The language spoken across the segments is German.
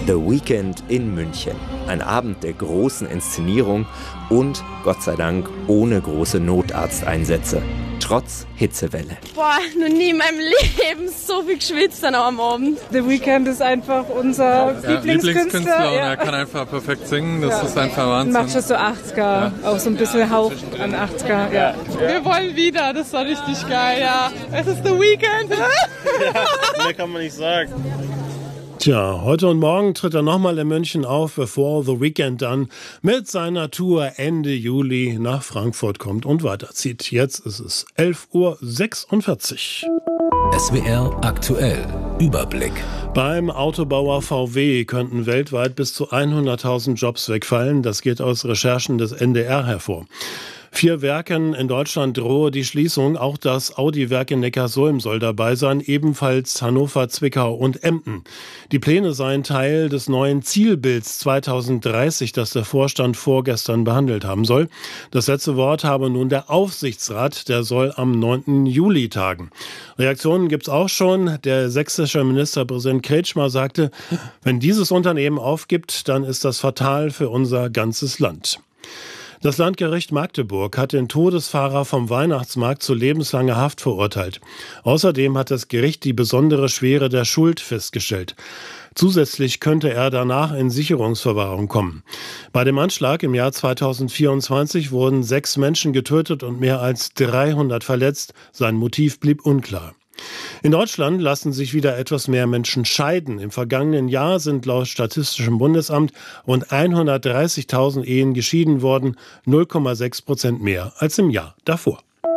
The Weekend in München. Ein Abend der großen Inszenierung und, Gott sei Dank, ohne große Notarzteinsätze. Trotz Hitzewelle. Boah, noch nie in meinem Leben so viel geschwitzt dann am Abend. The Weeknd ist einfach unser Lieblingskünstler. Und er kann einfach perfekt singen, das ist einfach Wahnsinn. Macht schon so 80er, auch so ein bisschen Hauch an 80er. Ja. Wir wollen wieder, das war richtig geil, ja. Es ist The Weeknd. Mehr kann man nicht sagen. Tja, heute und morgen tritt er nochmal in München auf, bevor The Weeknd dann mit seiner Tour Ende Juli nach Frankfurt kommt und weiterzieht. Jetzt ist es 11:46 Uhr. SWR aktuell. Überblick. Beim Autobauer VW könnten weltweit bis zu 100.000 Jobs wegfallen. Das geht aus Recherchen des NDR hervor. 4 Werken in Deutschland drohe die Schließung. Auch das Audi-Werk in Neckarsulm soll dabei sein, ebenfalls Hannover, Zwickau und Emden. Die Pläne seien Teil des neuen Zielbilds 2030, das der Vorstand vorgestern behandelt haben soll. Das letzte Wort habe nun der Aufsichtsrat, der soll am 9. Juli tagen. Reaktionen gibt's auch schon. Der sächsische Ministerpräsident Kretschmer sagte, wenn dieses Unternehmen aufgibt, dann ist das fatal für unser ganzes Land. Das Landgericht Magdeburg hat den Todesfahrer vom Weihnachtsmarkt zu lebenslanger Haft verurteilt. Außerdem hat das Gericht die besondere Schwere der Schuld festgestellt. Zusätzlich könnte er danach in Sicherungsverwahrung kommen. Bei dem Anschlag im Jahr 2024 wurden 6 Menschen getötet und mehr als 300 verletzt. Sein Motiv blieb unklar. In Deutschland lassen sich wieder etwas mehr Menschen scheiden. Im vergangenen Jahr sind laut Statistischem Bundesamt rund 130.000 Ehen geschieden worden, 0,6% mehr als im Jahr davor.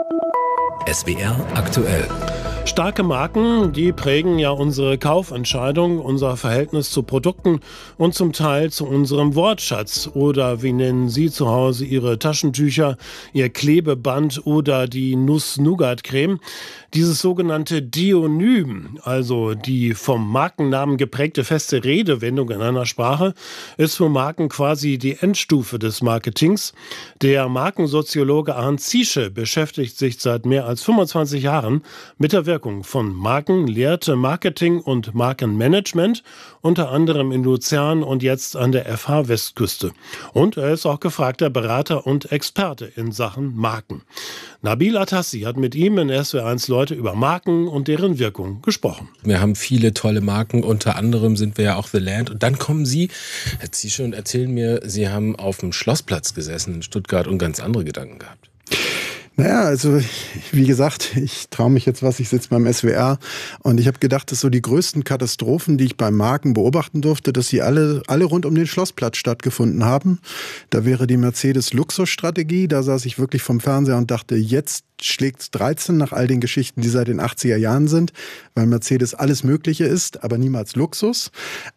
SWR aktuell. Starke Marken, die prägen ja unsere Kaufentscheidung, unser Verhältnis zu Produkten und zum Teil zu unserem Wortschatz. Oder wie nennen Sie zu Hause Ihre Taschentücher, Ihr Klebeband oder die Nuss-Nougat-Creme? Dieses sogenannte Deonym, also die vom Markennamen geprägte feste Redewendung in einer Sprache, ist für Marken quasi die Endstufe des Marketings. Der Markensoziologe Arndt Ziesche beschäftigt sich seit mehr als 25 Jahren mit der Wirkung von Marken, lehrte Marketing und Markenmanagement, unter anderem in Luzern und jetzt an der FH Westküste. Und er ist auch gefragter Berater und Experte in Sachen Marken. Nabil Atassi hat mit ihm in SWR1 Leute über Marken und deren Wirkung gesprochen. Wir haben viele tolle Marken, unter anderem sind wir ja auch The Land. Und dann kommen Sie, Herr Ziesche, und erzählen mir, Sie haben auf dem Schlossplatz gesessen in Stuttgart und ganz andere Gedanken gehabt. Naja, also wie gesagt, ich traue mich jetzt was, ich sitze beim SWR und ich habe gedacht, dass so die größten Katastrophen, die ich bei Marken beobachten durfte, dass sie alle rund um den Schlossplatz stattgefunden haben. Da wäre die Mercedes-Luxus-Strategie, da saß ich wirklich vom Fernseher und dachte, jetzt schlägt's 13 nach all den Geschichten, die seit den 80er Jahren sind, weil Mercedes alles Mögliche ist, aber niemals Luxus.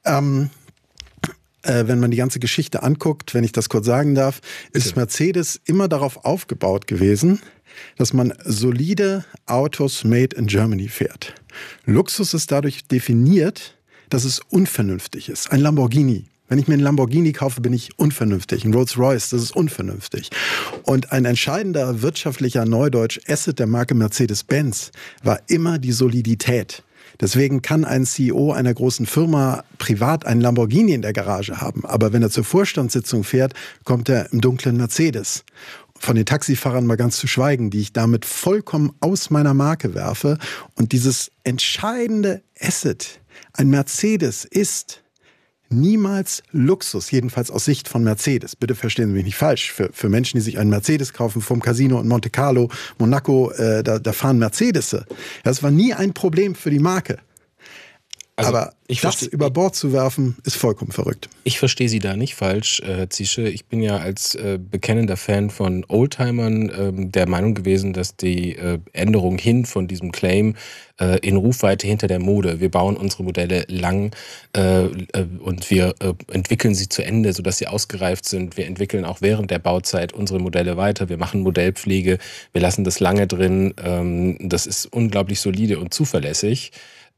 Wenn man die ganze Geschichte anguckt, wenn ich das kurz sagen darf, ist Mercedes immer darauf aufgebaut gewesen, dass man solide Autos made in Germany fährt. Luxus ist dadurch definiert, dass es unvernünftig ist. Ein Lamborghini. Wenn ich mir einen Lamborghini kaufe, bin ich unvernünftig. Ein Rolls-Royce, das ist unvernünftig. Und ein entscheidender wirtschaftlicher Neudeutsch-Asset der Marke Mercedes-Benz war immer die Solidität. Deswegen kann ein CEO einer großen Firma privat einen Lamborghini in der Garage haben. Aber wenn er zur Vorstandssitzung fährt, kommt er im dunklen Mercedes. Von den Taxifahrern mal ganz zu schweigen, die ich damit vollkommen aus meiner Marke werfe. Und dieses entscheidende Asset, ein Mercedes ist niemals Luxus, jedenfalls aus Sicht von Mercedes. Bitte verstehen Sie mich nicht falsch. Für Menschen, die sich einen Mercedes kaufen vom Casino in Monte Carlo, Monaco, da fahren Mercedes. Das war nie ein Problem für die Marke. Also aber das über Bord zu werfen, ist vollkommen verrückt. Ich verstehe Sie da nicht falsch, Herr Ziesche. Ich bin ja als bekennender Fan von Oldtimern der Meinung gewesen, dass die Änderung hin von diesem Claim in Rufweite hinter der Mode. Wir bauen unsere Modelle lang und wir entwickeln sie zu Ende, sodass sie ausgereift sind. Wir entwickeln auch während der Bauzeit unsere Modelle weiter. Wir machen Modellpflege, wir lassen das lange drin. Das ist unglaublich solide und zuverlässig.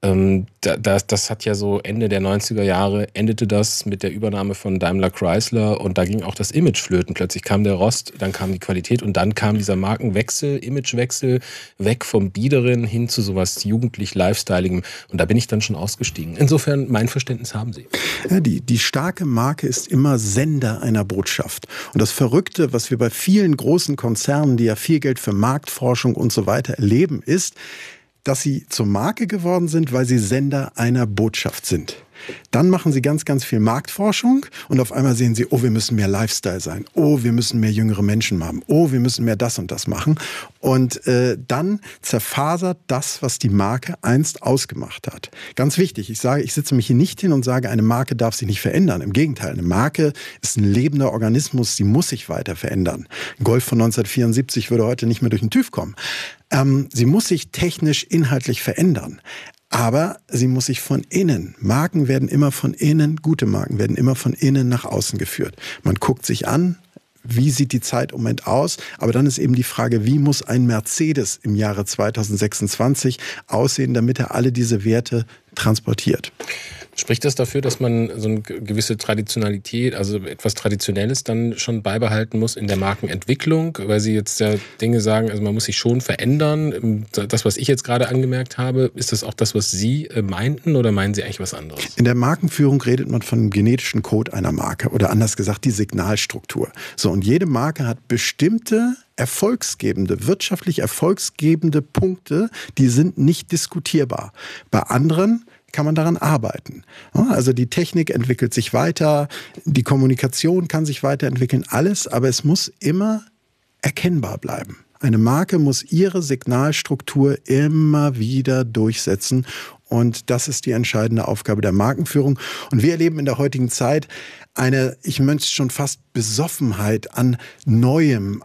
Das hat ja so Ende der 90er Jahre, endete das mit der Übernahme von Daimler Chrysler und da ging auch das Image flöten. Plötzlich kam der Rost, dann kam die Qualität und dann kam dieser Markenwechsel, Imagewechsel, weg vom Biederen hin zu sowas jugendlich Lifestyligem und da bin ich dann schon ausgestiegen. Insofern, mein Verständnis haben Sie. Ja, die starke Marke ist immer Sender einer Botschaft. Und das Verrückte, was wir bei vielen großen Konzernen, die ja viel Geld für Marktforschung und so weiter erleben, ist, dass sie zur Marke geworden sind, weil sie Sender einer Botschaft sind. Dann machen sie ganz, ganz viel Marktforschung und auf einmal sehen sie, oh, wir müssen mehr Lifestyle sein. Oh, wir müssen mehr jüngere Menschen haben. Oh, wir müssen mehr das und das machen. Und dann zerfasert das, was die Marke einst ausgemacht hat. Ganz wichtig, ich setze mich hier nicht hin und sage, eine Marke darf sich nicht verändern. Im Gegenteil, eine Marke ist ein lebender Organismus, sie muss sich weiter verändern. Ein Golf von 1974 würde heute nicht mehr durch den TÜV kommen. Sie muss sich technisch, inhaltlich verändern. Aber sie muss sich von innen, Marken werden immer von innen, gute Marken werden immer von innen nach außen geführt. Man guckt sich an, wie sieht die Zeit im Moment aus, aber dann ist eben die Frage, wie muss ein Mercedes im Jahre 2026 aussehen, damit er alle diese Werte transportiert. Spricht das dafür, dass man so eine gewisse Traditionalität, also etwas Traditionelles dann schon beibehalten muss in der Markenentwicklung, weil Sie jetzt ja Dinge sagen, also man muss sich schon verändern. Das, was ich jetzt gerade angemerkt habe, ist das auch das, was Sie meinten oder meinen Sie eigentlich was anderes? In der Markenführung redet man von dem genetischen Code einer Marke oder anders gesagt die Signalstruktur. So, und jede Marke hat bestimmte wirtschaftlich erfolgsgebende Punkte, die sind nicht diskutierbar. Bei anderen kann man daran arbeiten. Also die Technik entwickelt sich weiter, die Kommunikation kann sich weiterentwickeln, alles, aber es muss immer erkennbar bleiben. Eine Marke muss ihre Signalstruktur immer wieder durchsetzen und das ist die entscheidende Aufgabe der Markenführung. Und wir erleben in der heutigen Zeit eine, ich möchte schon fast Besoffenheit an Neuem.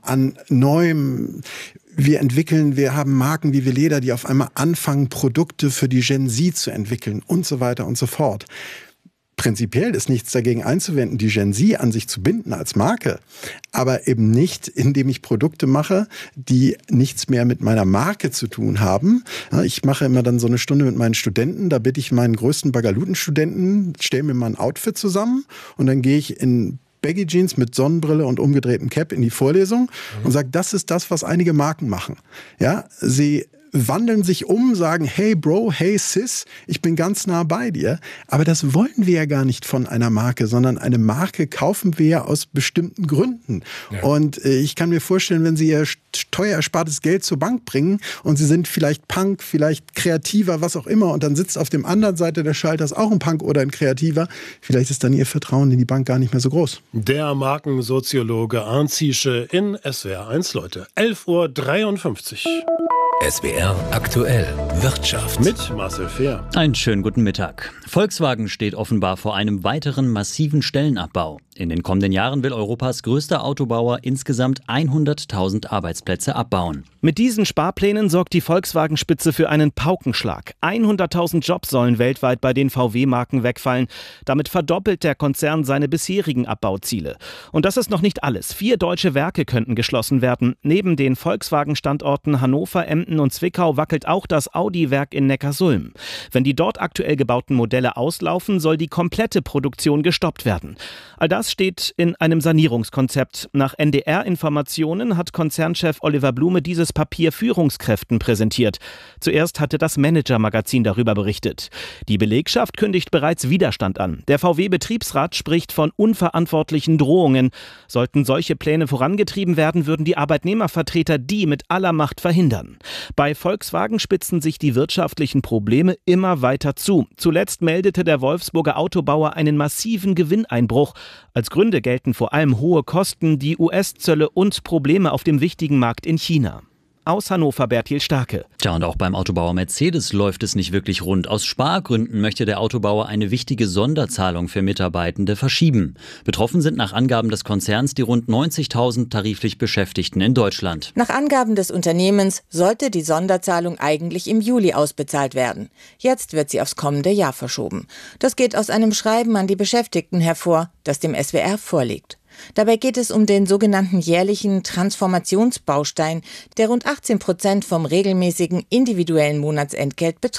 Wir haben Marken wie Veleda, die auf einmal anfangen, Produkte für die Gen Z zu entwickeln und so weiter und so fort. Prinzipiell ist nichts dagegen einzuwenden, die Gen Z an sich zu binden als Marke, aber eben nicht, indem ich Produkte mache, die nichts mehr mit meiner Marke zu tun haben. Ich mache immer dann so eine Stunde mit meinen Studenten, da bitte ich meinen größten Bagaluten-Studenten, stell mir mal ein Outfit zusammen und dann gehe ich in Baggy Jeans mit Sonnenbrille und umgedrehtem Cap in die Vorlesung und sage, das ist das, was einige Marken machen. Ja, sie wandeln sich um, sagen, hey Bro, hey Sis, ich bin ganz nah bei dir. Aber das wollen wir ja gar nicht von einer Marke, sondern eine Marke kaufen wir ja aus bestimmten Gründen. Ja. Und ich kann mir vorstellen, wenn Sie Ihr teuer erspartes Geld zur Bank bringen und Sie sind vielleicht Punk, vielleicht Kreativer, was auch immer, und dann sitzt auf der anderen Seite des Schalters auch ein Punk oder ein Kreativer, vielleicht ist dann Ihr Vertrauen in die Bank gar nicht mehr so groß. Der Markensoziologe Arndt Ziesche in SWR 1, Leute. 11:53 Uhr. SWR aktuell Wirtschaft Mit Marcel Fehr. Einen schönen guten Mittag. Volkswagen steht offenbar vor einem weiteren massiven Stellenabbau. In den kommenden Jahren will Europas größter Autobauer insgesamt 100.000 Arbeitsplätze abbauen. Mit diesen Sparplänen sorgt die Volkswagen-Spitze für einen Paukenschlag. 100.000 Jobs sollen weltweit bei den VW-Marken wegfallen. Damit verdoppelt der Konzern seine bisherigen Abbauziele. Und das ist noch nicht alles. 4 deutsche Werke könnten geschlossen werden. Neben den Volkswagen-Standorten Hannover, Emden und Zwickau wackelt auch das Audi-Werk in Neckarsulm. Wenn die dort aktuell gebauten Modelle auslaufen, soll die komplette Produktion gestoppt werden. All das steht in einem Sanierungskonzept. Nach NDR-Informationen hat Konzernchef Oliver Blume dieses Papier Führungskräften präsentiert. Zuerst hatte das Manager-Magazin darüber berichtet. Die Belegschaft kündigt bereits Widerstand an. Der VW-Betriebsrat spricht von unverantwortlichen Drohungen. Sollten solche Pläne vorangetrieben werden, würden die Arbeitnehmervertreter die mit aller Macht verhindern. Bei Volkswagen spitzen sich die wirtschaftlichen Probleme immer weiter zu. Zuletzt meldete der Wolfsburger Autobauer einen massiven Gewinneinbruch. Als Gründe gelten vor allem hohe Kosten, die US-Zölle und Probleme auf dem wichtigen Markt in China. Aus Hannover Bertil Starke. Tja, und auch beim Autobauer Mercedes läuft es nicht wirklich rund. Aus Spargründen möchte der Autobauer eine wichtige Sonderzahlung für Mitarbeitende verschieben. Betroffen sind nach Angaben des Konzerns die rund 90.000 tariflich Beschäftigten in Deutschland. Nach Angaben des Unternehmens sollte die Sonderzahlung eigentlich im Juli ausbezahlt werden. Jetzt wird sie aufs kommende Jahr verschoben. Das geht aus einem Schreiben an die Beschäftigten hervor, das dem SWR vorliegt. Dabei geht es um den sogenannten jährlichen Transformationsbaustein, der rund 18% vom regelmäßigen individuellen Monatsentgelt beträgt.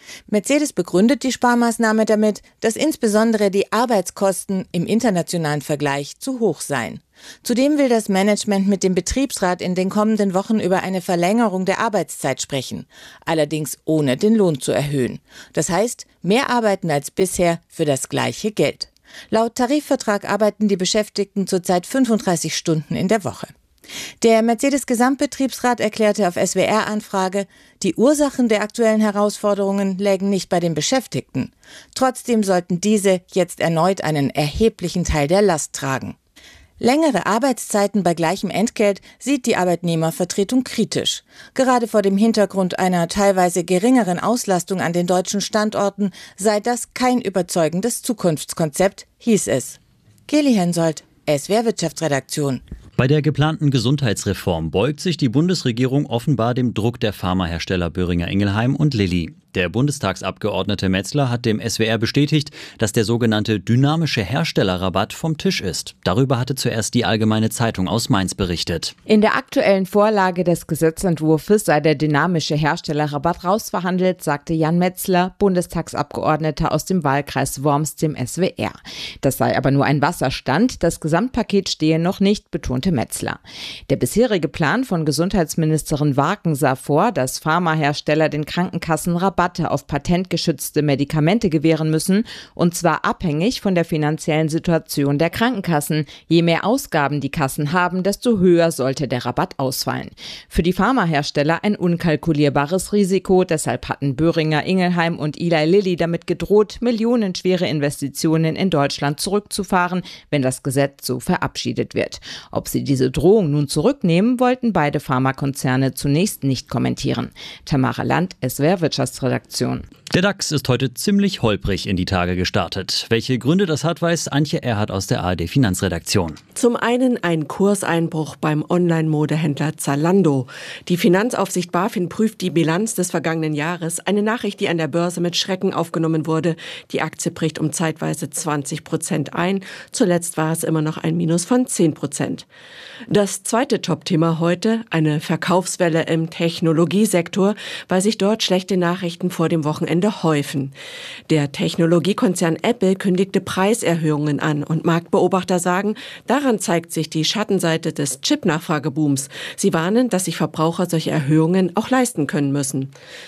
Mercedes begründet die Sparmaßnahme damit, dass insbesondere die Arbeitskosten im internationalen Vergleich zu hoch seien. Zudem will das Management mit dem Betriebsrat in den kommenden Wochen über eine Verlängerung der Arbeitszeit sprechen, allerdings ohne den Lohn zu erhöhen. Das heißt, mehr arbeiten als bisher für das gleiche Geld. Laut Tarifvertrag arbeiten die Beschäftigten zurzeit 35 Stunden in der Woche. Der Mercedes-Gesamtbetriebsrat erklärte auf SWR-Anfrage, die Ursachen der aktuellen Herausforderungen lägen nicht bei den Beschäftigten. Trotzdem sollten diese jetzt erneut einen erheblichen Teil der Last tragen. Längere Arbeitszeiten bei gleichem Entgelt sieht die Arbeitnehmervertretung kritisch. Gerade vor dem Hintergrund einer teilweise geringeren Auslastung an den deutschen Standorten sei das kein überzeugendes Zukunftskonzept, hieß es. Kelly Hensoldt, SWR Wirtschaftsredaktion. Bei der geplanten Gesundheitsreform beugt sich die Bundesregierung offenbar dem Druck der Pharmahersteller Boehringer Ingelheim und Lilly. Der Bundestagsabgeordnete Metzler hat dem SWR bestätigt, dass der sogenannte dynamische Herstellerrabatt vom Tisch ist. Darüber hatte zuerst die Allgemeine Zeitung aus Mainz berichtet. In der aktuellen Vorlage des Gesetzentwurfs sei der dynamische Herstellerrabatt rausverhandelt, sagte Jan Metzler, Bundestagsabgeordneter aus dem Wahlkreis Worms, dem SWR. Das sei aber nur ein Wasserstand, das Gesamtpaket stehe noch nicht, betonte Metzler. Der bisherige Plan von Gesundheitsministerin Warken sah vor, dass Pharmahersteller den Krankenkassen Rabatte auf patentgeschützte Medikamente gewähren müssen, und zwar abhängig von der finanziellen Situation der Krankenkassen. Je mehr Ausgaben die Kassen haben, desto höher sollte der Rabatt ausfallen. Für die Pharmahersteller ein unkalkulierbares Risiko, deshalb hatten Boehringer Ingelheim und Eli Lilly damit gedroht, millionenschwere Investitionen in Deutschland zurückzufahren, wenn das Gesetz so verabschiedet wird. Ob sie diese Drohung nun zurücknehmen, wollten beide Pharmakonzerne zunächst nicht kommentieren. Tamara Land, SWR Wirtschaftsredaktion. Der DAX ist heute ziemlich holprig in die Tage gestartet. Welche Gründe das hat, weiß Antje Erhardt aus der ARD Finanzredaktion. Zum einen ein Kurseinbruch beim Online-Modehändler Zalando. Die Finanzaufsicht BaFin prüft die Bilanz des vergangenen Jahres. Eine Nachricht, die an der Börse mit Schrecken aufgenommen wurde. Die Aktie bricht um zeitweise 20% ein. Zuletzt war es immer noch ein Minus von 10%. Das zweite Top-Thema heute, eine Verkaufswelle im Technologiesektor, weil sich dort schlechte Nachrichten vor dem Wochenende häufen. Der Technologiekonzern Apple kündigte Preiserhöhungen an und Marktbeobachter sagen, daran zeigt sich die Schattenseite des Chip-Nachfragebooms. Sie warnen, dass sich Verbraucher solche Erhöhungen auch leisten können müssen.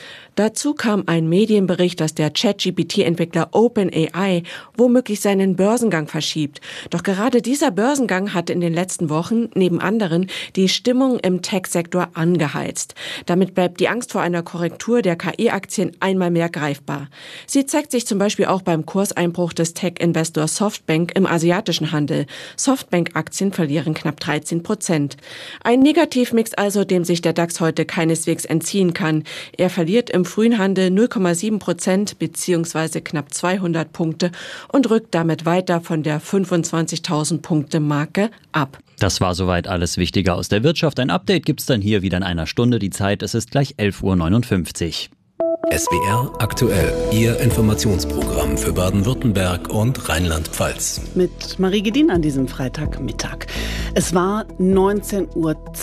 Dazu kam ein Medienbericht, dass der ChatGPT-Entwickler OpenAI womöglich seinen Börsengang verschiebt. Doch gerade dieser Börsengang hat in den letzten Wochen neben anderen die Stimmung im Tech-Sektor angeheizt. Damit bleibt die Angst vor einer Korrektur der KI-Aktien einmal mehr greifbar. Sie zeigt sich zum Beispiel auch beim Kurseinbruch des Tech-Investors Softbank im asiatischen Handel. Softbank-Aktien verlieren knapp 13%. Ein Negativmix also, dem sich der DAX heute keineswegs entziehen kann. Er verliert im frühen Handel 0,7% bzw. knapp 200 Punkte und rückt damit weiter von der 25.000 Punkte Marke ab. Das war soweit alles Wichtige aus der Wirtschaft. Ein Update gibt's dann hier wieder in einer Stunde. Die Zeit, es ist gleich 11.59 Uhr. SWR aktuell, Ihr Informationsprogramm für Baden-Württemberg und Rheinland-Pfalz. Mit Marie Gedin an diesem Freitagmittag. Es war 19:02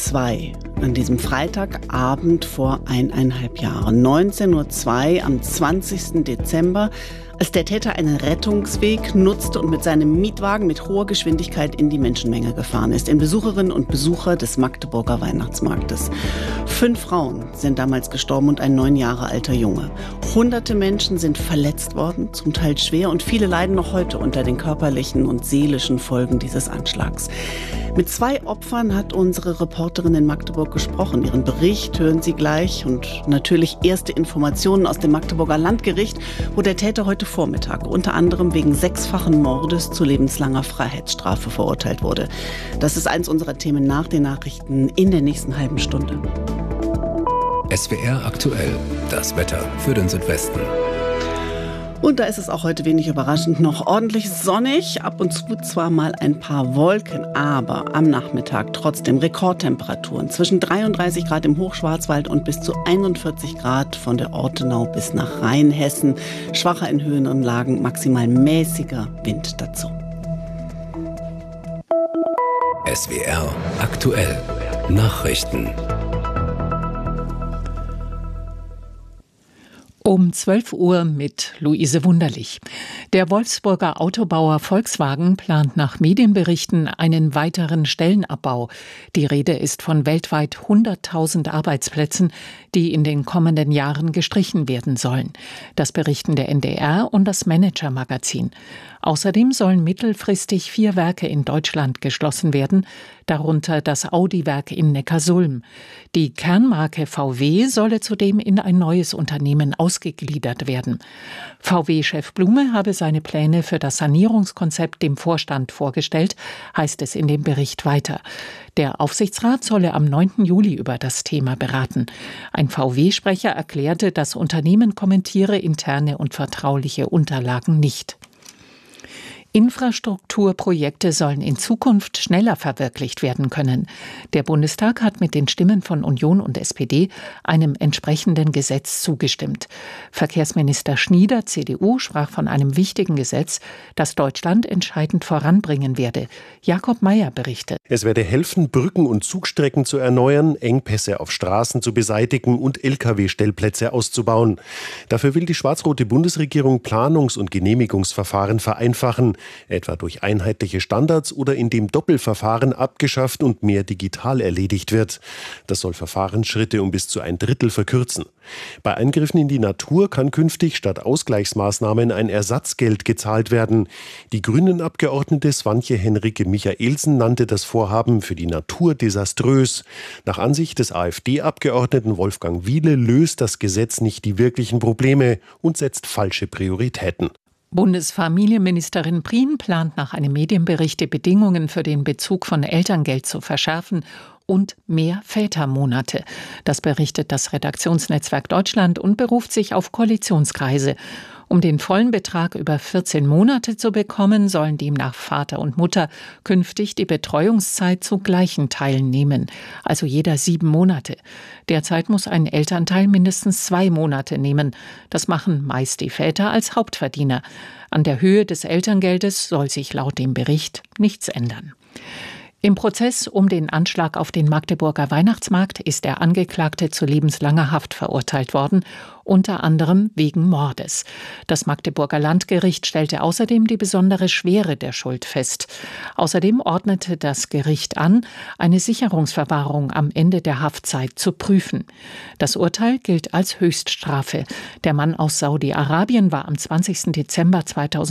Uhr an diesem Freitagabend vor 1,5 Jahren. 19:02 Uhr am 20. Dezember, als der Täter einen Rettungsweg nutzte und mit seinem Mietwagen mit hoher Geschwindigkeit in die Menschenmenge gefahren ist, in Besucherinnen und Besucher des Magdeburger Weihnachtsmarktes. 5 Frauen sind damals gestorben und ein 9 Jahre alter Junge. Hunderte Menschen sind verletzt worden, zum Teil schwer, und viele leiden noch heute unter den körperlichen und seelischen Folgen dieses Anschlags. Mit 2 Opfern hat unsere Reporterin in Magdeburg gesprochen. Ihren Bericht hören Sie gleich und natürlich erste Informationen aus dem Magdeburger Landgericht, wo der Täter heute Vormittag unter anderem wegen 6-fachen Mordes zu lebenslanger Freiheitsstrafe verurteilt wurde. Das ist eins unserer Themen nach den Nachrichten in der nächsten halben Stunde. SWR aktuell, das Wetter für den Südwesten. Und da ist es auch heute wenig überraschend noch ordentlich sonnig, ab und zu zwar mal ein paar Wolken, aber am Nachmittag trotzdem Rekordtemperaturen zwischen 33 Grad im Hochschwarzwald und bis zu 41 Grad von der Ortenau bis nach Rheinhessen. Schwacher in höheren Lagen, maximal mäßiger Wind dazu. SWR aktuell, Nachrichten. Um 12 Uhr mit Luise Wunderlich. Der Wolfsburger Autobauer Volkswagen plant nach Medienberichten einen weiteren Stellenabbau. Die Rede ist von weltweit 100.000 Arbeitsplätzen, die in den kommenden Jahren gestrichen werden sollen. Das berichten der NDR und das Manager-Magazin. Außerdem sollen mittelfristig 4 Werke in Deutschland geschlossen werden, darunter das Audi-Werk in Neckarsulm. Die Kernmarke VW solle zudem in ein neues Unternehmen ausgegliedert werden. VW-Chef Blume habe seine Pläne für das Sanierungskonzept dem Vorstand vorgestellt, heißt es in dem Bericht weiter. Der Aufsichtsrat solle am 9. Juli über das Thema beraten. Ein VW-Sprecher erklärte, das Unternehmen kommentiere interne und vertrauliche Unterlagen nicht. Infrastrukturprojekte sollen in Zukunft schneller verwirklicht werden können. Der Bundestag hat mit den Stimmen von Union und SPD einem entsprechenden Gesetz zugestimmt. Verkehrsminister Schnieder, CDU, sprach von einem wichtigen Gesetz, das Deutschland entscheidend voranbringen werde. Jakob Mayer berichtet. Es werde helfen, Brücken und Zugstrecken zu erneuern, Engpässe auf Straßen zu beseitigen und Lkw-Stellplätze auszubauen. Dafür will die schwarz-rote Bundesregierung Planungs- und Genehmigungsverfahren vereinfachen, etwa durch einheitliche Standards oder indem Doppelverfahren abgeschafft und mehr digital erledigt wird. Das soll Verfahrensschritte um bis zu 1/3 verkürzen. Bei Eingriffen in die Natur kann künftig statt Ausgleichsmaßnahmen ein Ersatzgeld gezahlt werden. Die Grünen-Abgeordnete Swantje Henrike Michaelsen nannte das Vorhaben für die Natur desaströs. Nach Ansicht des AfD-Abgeordneten Wolfgang Wiele löst das Gesetz nicht die wirklichen Probleme und setzt falsche Prioritäten. Bundesfamilienministerin Prien plant nach einem Medienbericht, die Bedingungen für den Bezug von Elterngeld zu verschärfen und mehr Vätermonate. Das berichtet das Redaktionsnetzwerk Deutschland und beruft sich auf Koalitionskreise. Um den vollen Betrag über 14 Monate zu bekommen, sollen demnach Vater und Mutter künftig die Betreuungszeit zu gleichen Teilen nehmen, also jeder 7 Monate. Derzeit muss ein Elternteil mindestens 2 Monate nehmen. Das machen meist die Väter als Hauptverdiener. An der Höhe des Elterngeldes soll sich laut dem Bericht nichts ändern. Im Prozess um den Anschlag auf den Magdeburger Weihnachtsmarkt ist der Angeklagte zu lebenslanger Haft verurteilt worden, unter anderem wegen Mordes. Das Magdeburger Landgericht stellte außerdem die besondere Schwere der Schuld fest. Außerdem ordnete das Gericht an, eine Sicherungsverwahrung am Ende der Haftzeit zu prüfen. Das Urteil gilt als Höchststrafe. Der Mann aus Saudi-Arabien war am 20. Dezember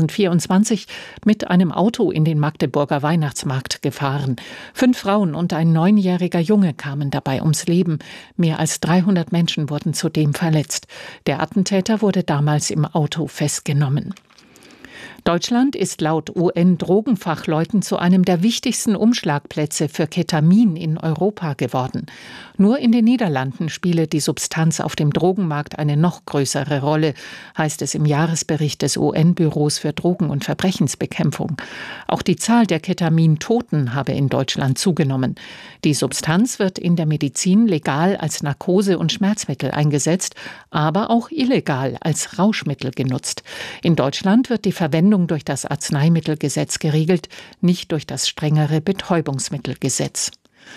2024 mit einem Auto in den Magdeburger Weihnachtsmarkt gefahren. 5 Frauen und ein 9-jähriger Junge kamen dabei ums Leben. Mehr als 300 Menschen wurden zudem verletzt. Der Attentäter wurde damals im Auto festgenommen. Deutschland ist laut UN-Drogenfachleuten zu einem der wichtigsten Umschlagplätze für Ketamin in Europa geworden. Nur in den Niederlanden spiele die Substanz auf dem Drogenmarkt eine noch größere Rolle, heißt es im Jahresbericht des UN-Büros für Drogen- und Verbrechensbekämpfung. Auch die Zahl der Ketamin-Toten habe in Deutschland zugenommen. Die Substanz wird in der Medizin legal als Narkose- und Schmerzmittel eingesetzt, aber auch illegal als Rauschmittel genutzt. In Deutschland wird die Verwendung durch das Arzneimittelgesetz geregelt, nicht durch das strengere Betäubungsmittelgesetz.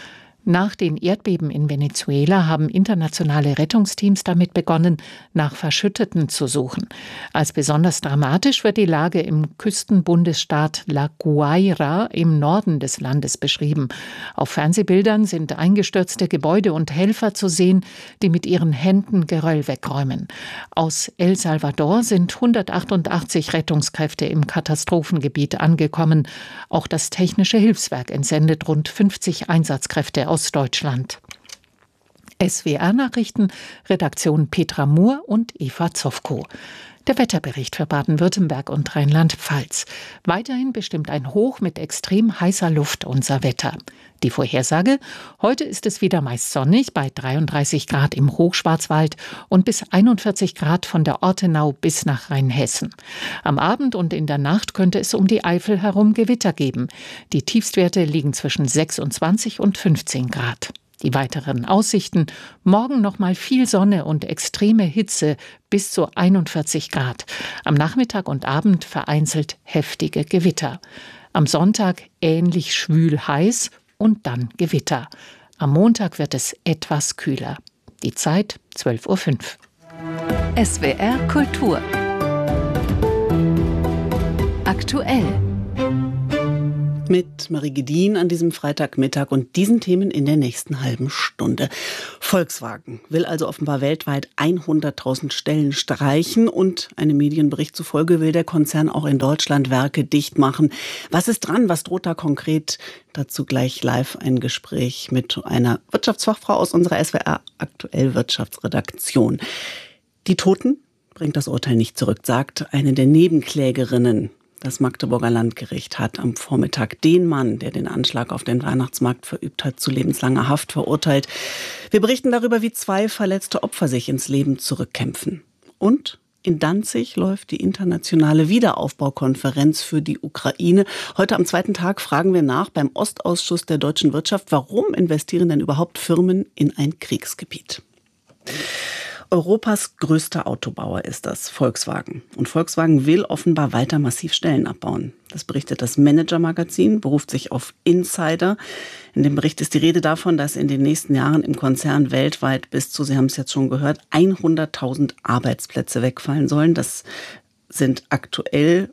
Nach den Erdbeben in Venezuela haben internationale Rettungsteams damit begonnen, nach Verschütteten zu suchen. Als besonders dramatisch wird die Lage im Küstenbundesstaat La Guaira im Norden des Landes beschrieben. Auf Fernsehbildern sind eingestürzte Gebäude und Helfer zu sehen, die mit ihren Händen Geröll wegräumen. Aus El Salvador sind 188 Rettungskräfte im Katastrophengebiet angekommen. Auch das Technische Hilfswerk entsendet rund 50 Einsatzkräfte aus Deutschland. SWR-Nachrichten, Redaktion Petra Mohr und Eva Zofko. Der Wetterbericht für Baden-Württemberg und Rheinland-Pfalz. Weiterhin bestimmt ein Hoch mit extrem heißer Luft unser Wetter. Die Vorhersage: Heute ist es wieder meist sonnig bei 33 Grad im Hochschwarzwald und bis 41 Grad von der Ortenau bis nach Rheinhessen. Am Abend und in der Nacht könnte es um die Eifel herum Gewitter geben. Die Tiefstwerte liegen zwischen 26 und 15 Grad. Die weiteren Aussichten: Morgen nochmal viel Sonne und extreme Hitze bis zu 41 Grad. Am Nachmittag und Abend vereinzelt heftige Gewitter. Am Sonntag ähnlich schwül heiß und dann Gewitter. Am Montag wird es etwas kühler. Die Zeit 12:05 Uhr. SWR Kultur. Aktuell. Mit Marie Gedin an diesem Freitagmittag und diesen Themen in der nächsten halben Stunde. Volkswagen will also offenbar weltweit 100.000 Stellen streichen und einem Medienbericht zufolge will der Konzern auch in Deutschland Werke dicht machen. Was ist dran? Was droht da konkret? Dazu gleich live ein Gespräch mit einer Wirtschaftsfachfrau aus unserer SWR Aktuell Wirtschaftsredaktion. Die Toten bringt das Urteil nicht zurück, sagt eine der Nebenklägerinnen. Das Magdeburger Landgericht hat am Vormittag den Mann, der den Anschlag auf den Weihnachtsmarkt verübt hat, zu lebenslanger Haft verurteilt. Wir berichten darüber, wie 2 verletzte Opfer sich ins Leben zurückkämpfen. Und in Danzig läuft die internationale Wiederaufbaukonferenz für die Ukraine. Heute am 2. Tag fragen wir nach beim Ostausschuss der deutschen Wirtschaft, warum investieren denn überhaupt Firmen in ein Kriegsgebiet? Europas größter Autobauer ist das, Volkswagen. Und Volkswagen will offenbar weiter massiv Stellen abbauen. Das berichtet das Manager-Magazin, beruft sich auf Insider. In dem Bericht ist die Rede davon, dass in den nächsten Jahren im Konzern weltweit bis zu, Sie haben es jetzt schon gehört, 100.000 Arbeitsplätze wegfallen sollen. Das sind aktuell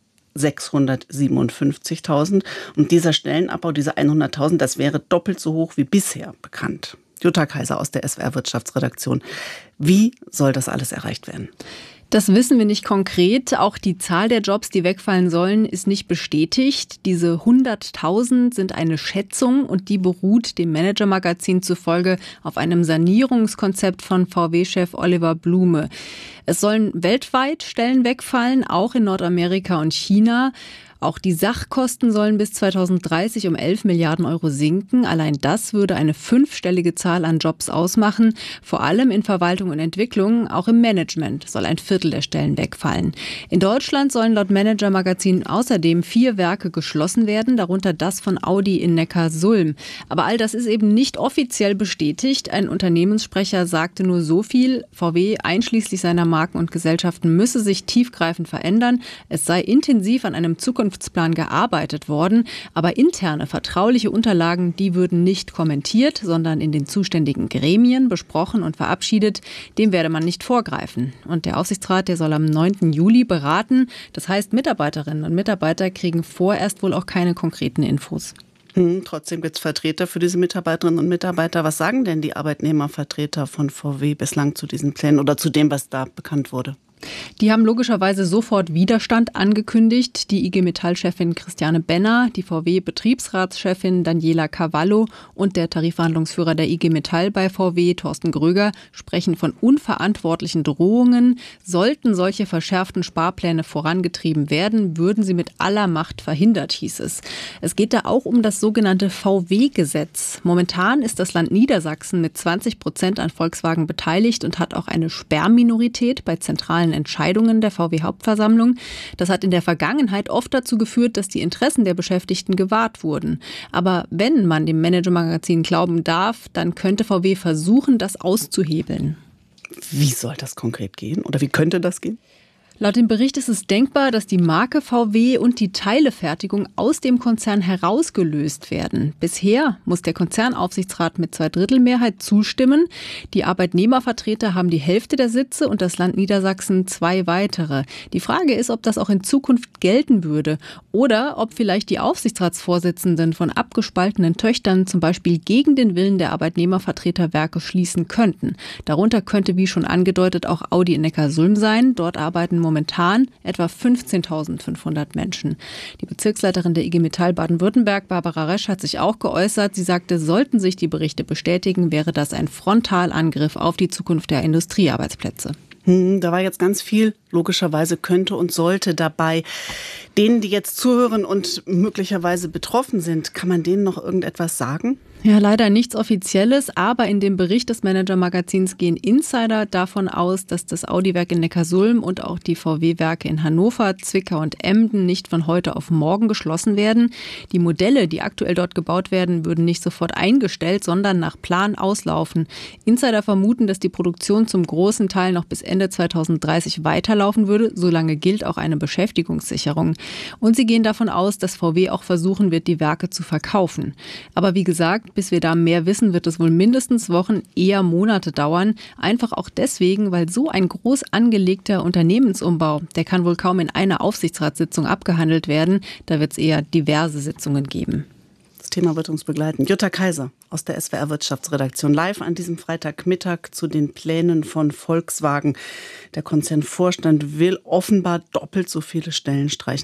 657.000. Und dieser Stellenabbau, diese 100.000, das wäre doppelt so hoch wie bisher bekannt. Jutta Kaiser aus der SWR Wirtschaftsredaktion. Wie soll das alles erreicht werden? Das wissen wir nicht konkret. Auch die Zahl der Jobs, die wegfallen sollen, ist nicht bestätigt. Diese 100.000 sind eine Schätzung und die beruht dem Manager-Magazin zufolge auf einem Sanierungskonzept von VW-Chef Oliver Blume. Es sollen weltweit Stellen wegfallen, auch in Nordamerika und China. Auch die Sachkosten sollen bis 2030 um 11 Milliarden Euro sinken. Allein das würde eine 5-stellige Zahl an Jobs ausmachen. Vor allem in Verwaltung und Entwicklung, auch im Management soll ein Viertel der Stellen wegfallen. In Deutschland sollen laut Manager-Magazin außerdem 4 Werke geschlossen werden, darunter das von Audi in Neckarsulm. Aber all das ist eben nicht offiziell bestätigt. Ein Unternehmenssprecher sagte nur so viel: VW einschließlich seiner Marken und Gesellschaften müsse sich tiefgreifend verändern. Es sei intensiv an einem Zukunftsplan gearbeitet worden, aber interne vertrauliche Unterlagen, die würden nicht kommentiert, sondern in den zuständigen Gremien besprochen und verabschiedet. Dem werde man nicht vorgreifen. Und der Aufsichtsrat, der soll am 9. Juli beraten. Das heißt, Mitarbeiterinnen und Mitarbeiter kriegen vorerst wohl auch keine konkreten Infos. Trotzdem gibt es Vertreter für diese Mitarbeiterinnen und Mitarbeiter. Was sagen denn die Arbeitnehmervertreter von VW bislang zu diesen Plänen oder zu dem, was da bekannt wurde? Die haben logischerweise sofort Widerstand angekündigt. Die IG Metall-Chefin Christiane Benner, die VW-Betriebsratschefin Daniela Cavallo und der Tarifverhandlungsführer der IG Metall bei VW, Thorsten Gröger, sprechen von unverantwortlichen Drohungen. Sollten solche verschärften Sparpläne vorangetrieben werden, würden sie mit aller Macht verhindert, hieß es. Es geht da auch um das sogenannte VW-Gesetz. Momentan ist das Land Niedersachsen mit 20% an Volkswagen beteiligt und hat auch eine Sperrminorität bei zentralen Entscheidungen der VW-Hauptversammlung. Das hat in der Vergangenheit oft dazu geführt, dass die Interessen der Beschäftigten gewahrt wurden. Aber wenn man dem Manager-Magazin glauben darf, dann könnte VW versuchen, das auszuhebeln. Wie soll das konkret gehen oder wie könnte das gehen? Laut dem Bericht ist es denkbar, dass die Marke VW und die Teilefertigung aus dem Konzern herausgelöst werden. Bisher muss der Konzernaufsichtsrat mit 2/3 zustimmen. Die Arbeitnehmervertreter haben die Hälfte der Sitze und das Land Niedersachsen 2 weitere. Die Frage ist, ob das auch in Zukunft gelten würde oder ob vielleicht die Aufsichtsratsvorsitzenden von abgespaltenen Töchtern zum Beispiel gegen den Willen der Arbeitnehmervertreter Werke schließen könnten. Darunter könnte, wie schon angedeutet, auch Audi in Neckarsulm sein. Dort arbeiten momentan etwa 15.500 Menschen. Die Bezirksleiterin der IG Metall Baden-Württemberg, Barbara Resch, hat sich auch geäußert. Sie sagte, sollten sich die Berichte bestätigen, wäre das ein Frontalangriff auf die Zukunft der Industriearbeitsplätze. Da war jetzt ganz viel, logischerweise könnte und sollte dabei. Denen, die jetzt zuhören und möglicherweise betroffen sind, kann man denen noch irgendetwas sagen? Ja, leider nichts Offizielles, aber in dem Bericht des Manager-Magazins gehen Insider davon aus, dass das Audi-Werk in Neckarsulm und auch die VW-Werke in Hannover, Zwickau und Emden nicht von heute auf morgen geschlossen werden. Die Modelle, die aktuell dort gebaut werden, würden nicht sofort eingestellt, sondern nach Plan auslaufen. Insider vermuten, dass die Produktion zum großen Teil noch bis Ende 2030 weiterlaufen würde. Solange gilt auch eine Beschäftigungssicherung. Und sie gehen davon aus, dass VW auch versuchen wird, die Werke zu verkaufen. Aber wie gesagt, Bis wir da mehr wissen, wird es wohl mindestens Wochen, eher Monate dauern. Einfach auch deswegen, weil so ein groß angelegter Unternehmensumbau, der kann wohl kaum in einer Aufsichtsratssitzung abgehandelt werden. Da wird es eher diverse Sitzungen geben. Das Thema wird uns begleiten. Jutta Kaiser aus der SWR Wirtschaftsredaktion live an diesem Freitagmittag zu den Plänen von Volkswagen. Der Konzernvorstand will offenbar doppelt so viele Stellen streichen